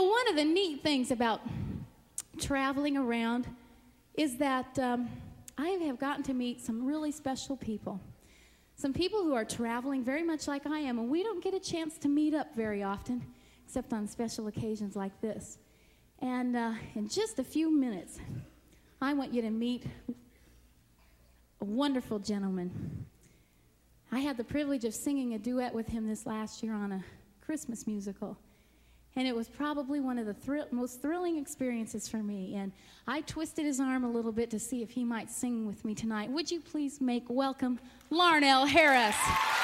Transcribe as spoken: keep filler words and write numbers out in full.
know, one of the neat things about traveling around is that um, I have gotten to meet some really special people. Some people who are traveling very much like I am, and we don't get a chance to meet up very often, except on special occasions like this. And uh, in just a few minutes, I want you to meet a wonderful gentleman. I had the privilege of singing a duet with him this last year on a Christmas musical. And it was probably one of the thrill, most thrilling experiences for me. And I twisted his arm a little bit to see if he might sing with me tonight. Would you please make welcome Larnell Harris?